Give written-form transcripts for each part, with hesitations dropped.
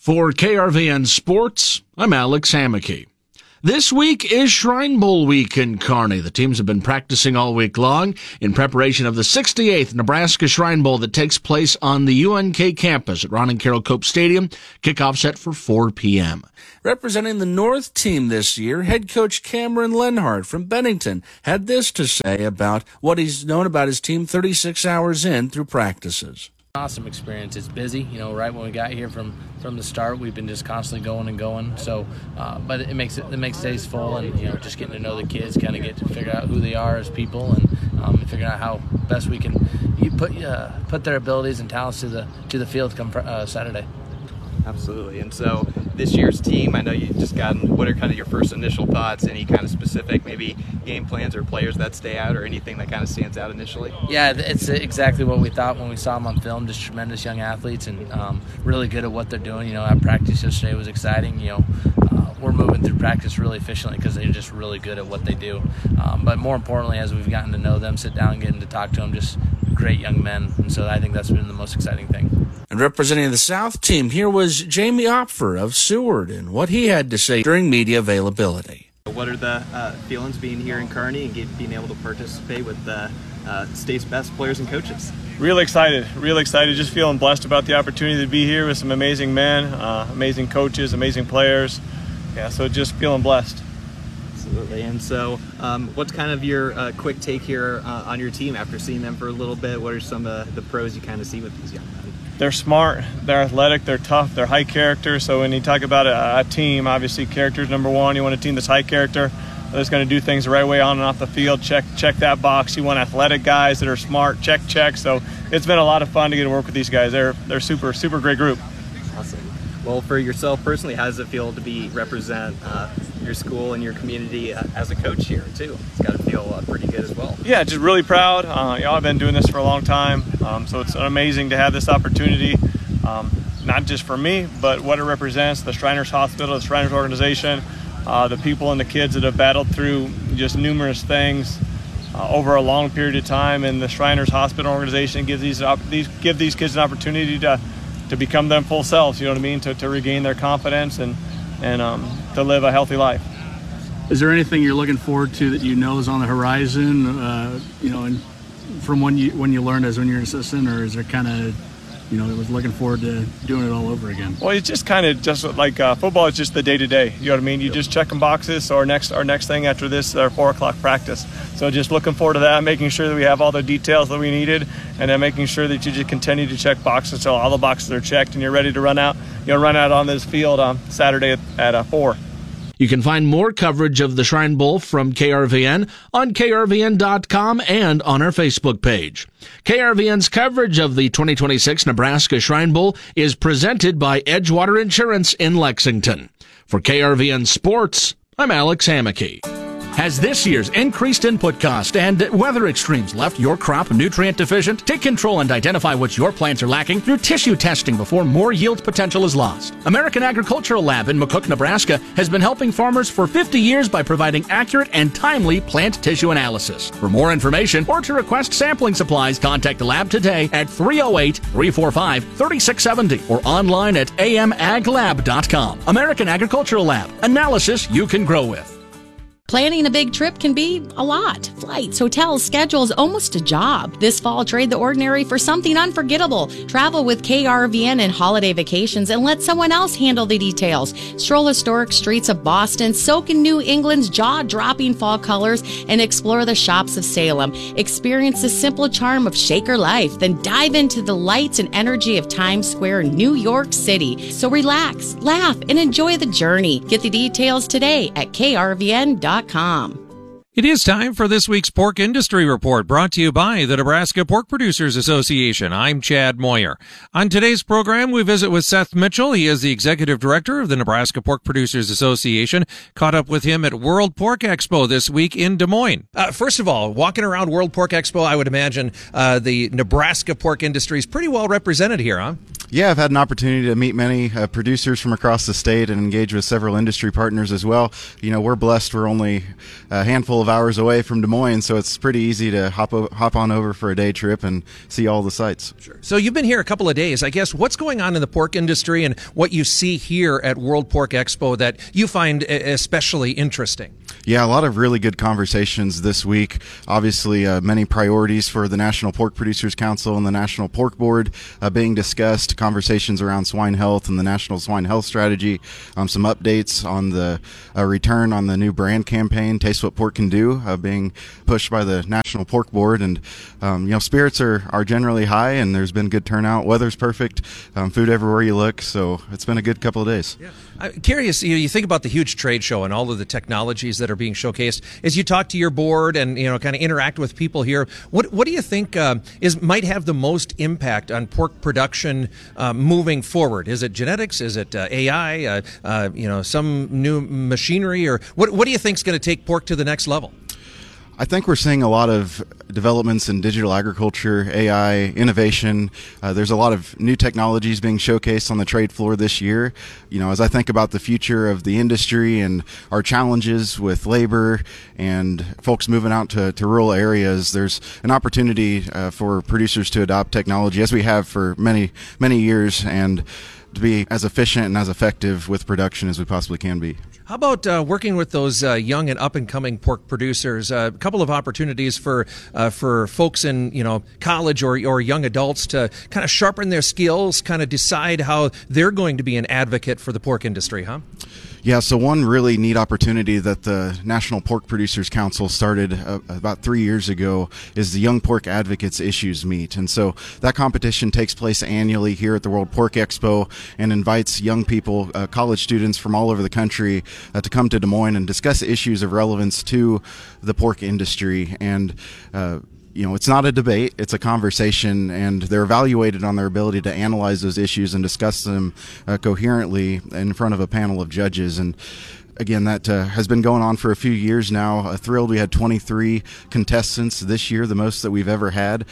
For KRVN Sports, I'm Alex Hammocky. This week is Shrine Bowl week in Kearney. The teams have been practicing all week long in preparation of the 68th Nebraska Shrine Bowl that takes place on the UNK campus at Ron and Carol Cope Stadium. Kickoff set for 4 p.m. Representing the North team this year, head coach Cameron Lenhart from Bennington had this to say about what he's known about his team 36 hours in through practices. Awesome experience. It's busy, right when we got here from the start, we've been just constantly going and going. So, but it makes days full, and just getting to know the kids, kind of get to figure out who they are as people, and figuring out how best we can put their abilities and talents to the field come Saturday. Absolutely. And so this year's team, I know you just gotten, what are kind of your first initial thoughts? Any kind of specific maybe game plans or players that stay out or anything that kind of stands out initially? Yeah, it's exactly what we thought when we saw them on film. Just tremendous young athletes and really good at what they're doing. Our practice yesterday was exciting. We're moving through practice really efficiently because they're just really good at what they do. But more importantly, as we've gotten to know them, sit down and getting to talk to them, just great young men. And so I think that's been the most exciting thing. And representing the South team, here was Jamie Opfer of Seward and what he had to say during media availability. What are the feelings being here in Kearney and being able to participate with the state's best players and coaches? Real excited, just feeling blessed about the opportunity to be here with some amazing men, amazing coaches, amazing players. Yeah, so just feeling blessed. Absolutely. And so what's kind of your quick take here on your team after seeing them for a little bit? What are some of the pros you kind of see with these young men? They're smart, they're athletic, they're tough, they're high character. So when you talk about a team, obviously character is number one. You want a team that's high character, that's going to do things the right way on and off the field. Check that box. You want athletic guys that are smart. Check. So it's been a lot of fun to get to work with these guys. They're super great group. Awesome. Well, for yourself personally, how does it feel to represent your school and your community as a coach here too? It's got to feel pretty good as well. Yeah, just really proud. I've been doing this for a long time, so it's amazing to have this opportunity, not just for me, but what it represents, the Shriners Hospital, the Shriners organization, the people and the kids that have battled through just numerous things over a long period of time, and the Shriners Hospital organization give these kids an opportunity to become them full selves, you know what I mean, to regain their confidence and to live a healthy life. Is there anything you're looking forward to that is on the horizon, and from when you learned as when you're an assistant, or is there kind of, was looking forward to doing it all over again? Well, it's just kind of just like football is just the day-to-day, you know what I mean? You just checking boxes. So our next thing after this is our 4 o'clock practice. So just looking forward to that, making sure that we have all the details that we needed, and then making sure that you just continue to check boxes until all the boxes are checked and you're ready to run out on this field on Saturday at 4. You can find more coverage of the Shrine Bowl from KRVN on KRVN.com and on our Facebook page. KRVN's coverage of the 2026 Nebraska Shrine Bowl is presented by Edgewater Insurance in Lexington. For KRVN Sports, I'm Alex Hammocky. Has this year's increased input cost and weather extremes left your crop nutrient deficient? Take control and identify what your plants are lacking through tissue testing before more yield potential is lost. American Agricultural Lab in McCook, Nebraska has been helping farmers for 50 years by providing accurate and timely plant tissue analysis. For more information or to request sampling supplies, contact the lab today at 308-345-3670 or online at amaglab.com. American Agricultural Lab. Analysis you can grow with. Planning a big trip can be a lot. Flights, hotels, schedules, almost a job. This fall, trade the ordinary for something unforgettable. Travel with KRVN and holiday vacations and let someone else handle the details. Stroll historic streets of Boston, soak in New England's jaw-dropping fall colors, and explore the shops of Salem. Experience the simple charm of Shaker life, then dive into the lights and energy of Times Square, New York City. So relax, laugh, and enjoy the journey. Get the details today at krvn.com. It is time for this week's Pork Industry Report, brought to you by the Nebraska Pork Producers Association. I'm Chad Moyer. On today's program, we visit with Seth Mitchell. He is the Executive Director of the Nebraska Pork Producers Association. Caught up with him at World Pork Expo this week in Des Moines. First of all, walking around World Pork Expo, I would imagine the Nebraska pork industry is pretty well represented here, huh? Yeah, I've had an opportunity to meet many producers from across the state and engage with several industry partners as well. We're blessed. We're only a handful of of hours away from Des Moines, so it's pretty easy to hop on over for a day trip and see all the sites. Sure. So you've been here a couple of days. I guess what's going on in the pork industry and what you see here at World Pork Expo that you find especially interesting? Yeah, a lot of really good conversations this week. Obviously, many priorities for the National Pork Producers Council and the National Pork Board being discussed, conversations around swine health and the National Swine Health Strategy, some updates on the return on the new brand campaign, Taste What Pork Can Do, being pushed by the National Pork Board. And, spirits are generally high, and there's been good turnout. Weather's perfect, food everywhere you look, so it's been a good couple of days. Yeah. I'm curious, you think about the huge trade show and all of the technologies that are being showcased. As you talk to your board and kind of interact with people here, what do you think might have the most impact on pork production moving forward? Is it genetics? Is it AI? Some new machinery? Or what do you think is going to take pork to the next level? I think we're seeing a lot of developments in digital agriculture, AI, innovation. There's a lot of new technologies being showcased on the trade floor this year. As I think about the future of the industry and our challenges with labor and folks moving out to rural areas, there's an opportunity for producers to adopt technology, as we have for many, many years, and to be as efficient and as effective with production as we possibly can be. How about working with those young and up-and-coming pork producers? A couple of opportunities for folks in college or young adults to kind of sharpen their skills, kind of decide how they're going to be an advocate for the pork industry, huh? Yeah, so one really neat opportunity that the National Pork Producers Council started about 3 years ago is the Young Pork Advocates Issues Meet. And so that competition takes place annually here at the World Pork Expo and invites young people, college students from all over the country to come to Des Moines and discuss issues of relevance to the pork industry. And it's not a debate, it's a conversation, and they're evaluated on their ability to analyze those issues and discuss them coherently in front of a panel of judges. And again, that has been going on for a few years now. Thrilled we had 23 contestants this year, the most that we've ever had.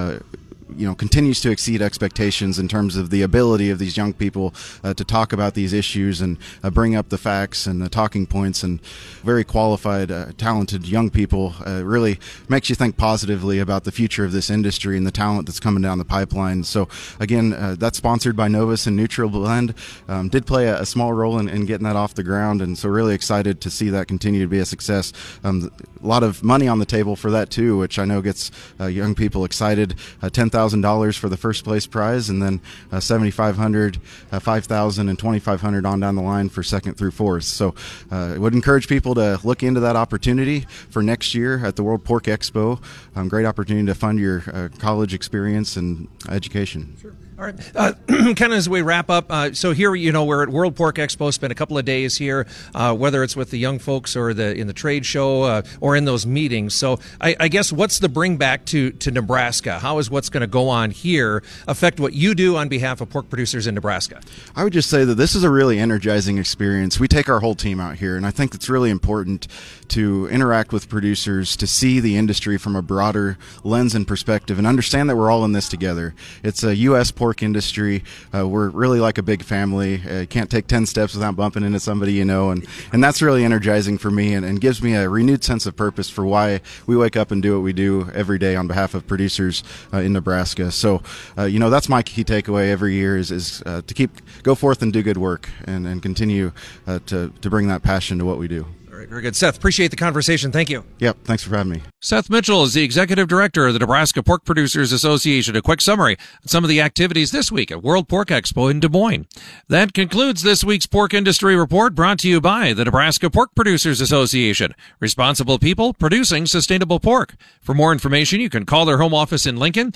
Continues to exceed expectations in terms of the ability of these young people to talk about these issues and bring up the facts and the talking points, and very qualified, talented young people. Really makes you think positively about the future of this industry and the talent that's coming down the pipeline. So again, that's sponsored by Novus and NutriBlend. Did play a small role in getting that off the ground, and so really excited to see that continue to be a success. A lot of money on the table for that too, which I know gets young people excited. $10,000 for the first place prize, and then $7,500, $5,000, and $2,500 on down the line for second through fourth. So I would encourage people to look into that opportunity for next year at the World Pork Expo. Great opportunity to fund your college experience and education. Sure. All right. Kind of as we wrap up, so here, we're at World Pork Expo, spent a couple of days here, whether it's with the young folks or in the trade show or in those meetings. So I guess what's the bring back to Nebraska? How is what's going to go on here affect what you do on behalf of pork producers in Nebraska? I would just say that this is a really energizing experience. We take our whole team out here, and I think it's really important to interact with producers, to see the industry from a broader lens and perspective, and understand that we're all in this together. It's a U.S. pork industry. We're really like a big family. You can't take 10 steps without bumping into somebody and that's really energizing for me, and gives me a renewed sense of purpose for why we wake up and do what we do every day on behalf of producers in Nebraska. So, that's my key takeaway every year is to go forth and do good work and continue to bring that passion to what we do. All right, very good. Seth, appreciate the conversation. Thank you. Yep, thanks for having me. Seth Mitchell is the Executive Director of the Nebraska Pork Producers Association. A quick summary of some of the activities this week at World Pork Expo in Des Moines. That concludes this week's Pork Industry Report, brought to you by the Nebraska Pork Producers Association. Responsible people producing sustainable pork. For more information, you can call their home office in Lincoln,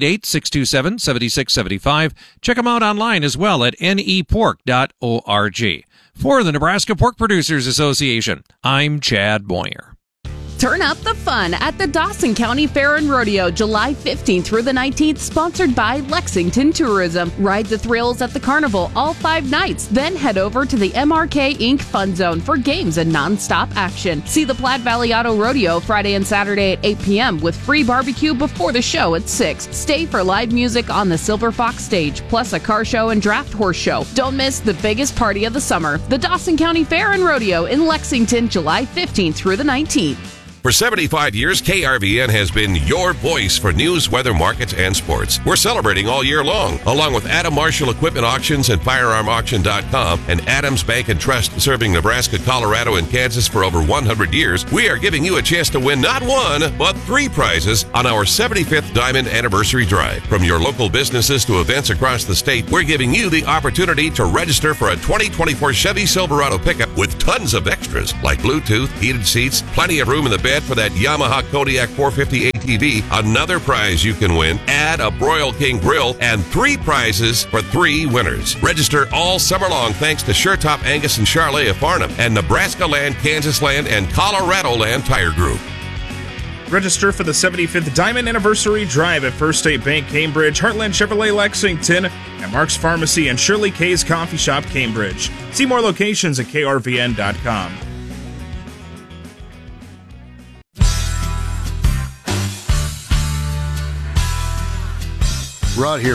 888-627-7675. Check them out online as well at nepork.org. For the Nebraska Pork Producers Association, I'm Chad Moyer. Turn up the fun at the Dawson County Fair and Rodeo, July 15th through the 19th, sponsored by Lexington Tourism. Ride the thrills at the carnival all 5 nights, then head over to the MRK Inc. Fun Zone for games and nonstop action. See the Platte Valley Auto Rodeo Friday and Saturday at 8 p.m. with free barbecue before the show at 6. Stay for live music on the Silver Fox stage, plus a car show and draft horse show. Don't miss the biggest party of the summer, the Dawson County Fair and Rodeo in Lexington, July 15th through the 19th. For 75 years, KRVN has been your voice for news, weather, markets, and sports. We're celebrating all year long, along with Adam Marshall Equipment Auctions and FirearmAuction.com and Adams Bank and Trust, serving Nebraska, Colorado, and Kansas for over 100 years. We are giving you a chance to win not one, but 3 prizes on our 75th Diamond Anniversary Drive. From your local businesses to events across the state, we're giving you the opportunity to register for a 2024 Chevy Silverado pickup with tons of extras like Bluetooth, heated seats, plenty of room in the bed for that Yamaha Kodiak 450 ATV. Another prize you can win, add a Broil King grill, and 3 prizes for 3 winners. Register all summer long thanks to SureTop Angus and Charlet of Farnham and Nebraska Land, Kansas Land, and Colorado Land Tire Group. Register for the 75th Diamond Anniversary Drive at First State Bank Cambridge, Heartland Chevrolet Lexington, and Mark's Pharmacy and Shirley K's Coffee Shop Cambridge. See more locations at krvn.com. Rod here.